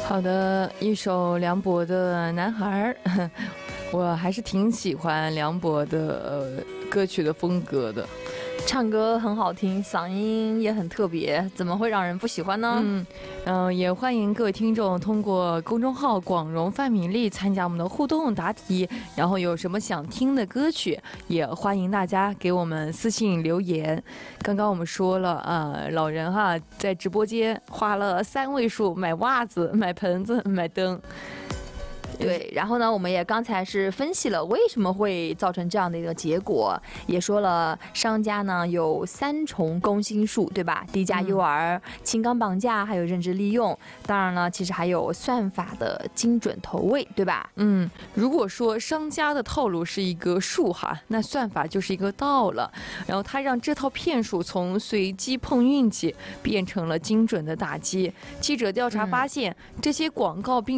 好的，一首梁博的《男孩》，我还是挺喜欢梁博的歌曲的风格的。 唱歌很好听，嗓音也很特别，怎么会让人不喜欢呢？ 也欢迎各位听众通过公众号广荣范米粒参加我们的互动答题，然后有什么想听的歌曲，也欢迎大家给我们私信留言。刚刚我们说了，老人哈在直播间花了3位数买袜子、买盆子、买灯。 对，然后呢，我们也刚才是分析了为什么会造成这样的一个结果，也说了商家呢有3重攻心术，对吧？低价诱饵、轻钢绑架，还有认知利用。当然了，其实还有算法的精准投喂，对吧？ 如果说商家的套路是一个术哈，那算法就是一个道了。然后他让这套骗术从随机碰运气变成了精准的打击。记者调查发现，这些广告并